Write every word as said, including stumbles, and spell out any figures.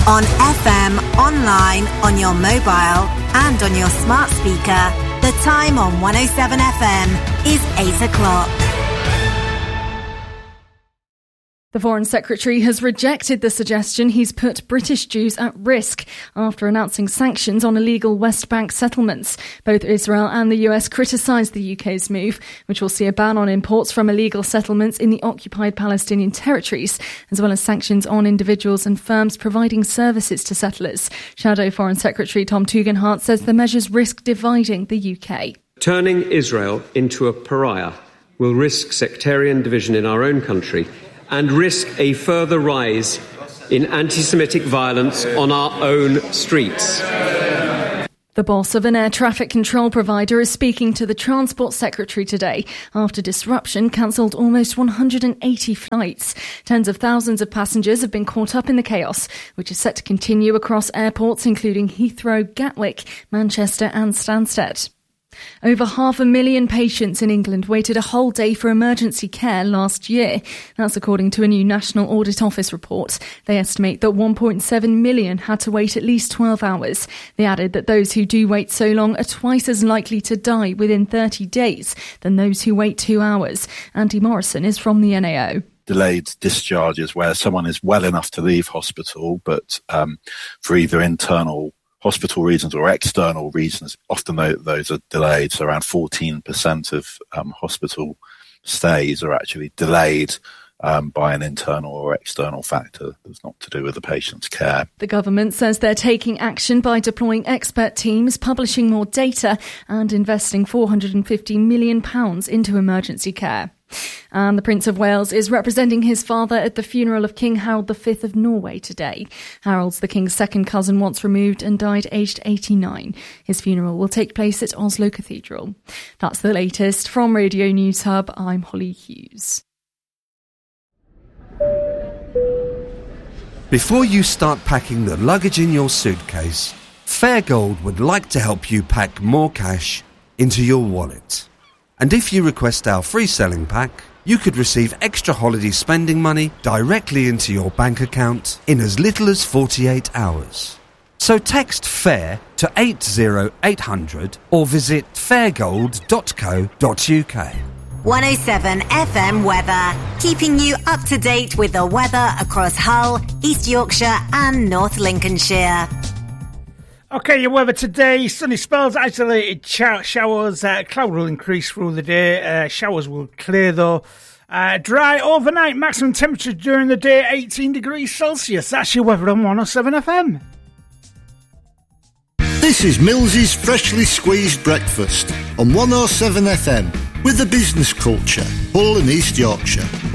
On F M, online, on your mobile and on your smart speaker. The time on one oh seven F M is eight o'clock. The Foreign Secretary has rejected the suggestion he's put British Jews at risk after announcing sanctions on illegal West Bank settlements. Both Israel and the U S criticised the U K's move, which will see a ban on imports from illegal settlements in the occupied Palestinian territories, as well as sanctions on individuals and firms providing services to settlers. Shadow Foreign Secretary Tom Tugendhat says the measures risk dividing the U K. Turning Israel into a pariah will risk sectarian division in our own country and risk a further rise in anti-Semitic violence on our own streets. The boss of an air traffic control provider is speaking to the Transport Secretary today after disruption cancelled almost one hundred eighty flights. Tens of thousands of passengers have been caught up in the chaos, which is set to continue across airports including Heathrow, Gatwick, Manchester and Stansted. Over half a million patients in England waited a whole day for emergency care last year. That's according to a new National Audit Office report. They estimate that one point seven million had to wait at least twelve hours. They added that those who do wait so long are twice as likely to die within thirty days than those who wait two hours. Andy Morrison is from the N A O. Delayed discharges where someone is well enough to leave hospital, but um, for either internal hospital reasons or external reasons, often those are delayed. So around fourteen percent of um, hospital stays are actually delayed um, by an internal or external factor that's not to do with the patient's care. The government says they're taking action by deploying expert teams, publishing more data and investing four hundred fifty million pounds into emergency care. And the Prince of Wales is representing his father at the funeral of King Harold the Fifth of Norway today. Harold's the King's second cousin, once removed and died aged eighty-nine. His funeral will take place at Oslo Cathedral. That's the latest from Radio News Hub. I'm Holly Hughes. Before you start packing the luggage in your suitcase, Fairgold would like to help you pack more cash into your wallet. And if you request our free selling pack, you could receive extra holiday spending money directly into your bank account in as little as forty-eight hours. So text FAIR to eight oh eight hundred or visit fairgold dot co dot uk. one oh seven F M weather, keeping you up to date with the weather across Hull, East Yorkshire and North Lincolnshire. Okay, your weather today, sunny spells, isolated sh- showers, uh, cloud will increase through the day, uh, showers will clear though. Uh, dry overnight, maximum temperature during the day eighteen degrees Celsius. That's your weather on one oh seven F M. This is Mills's Freshly Squeezed Breakfast on one oh seven F M with the business culture, Hull and East Yorkshire.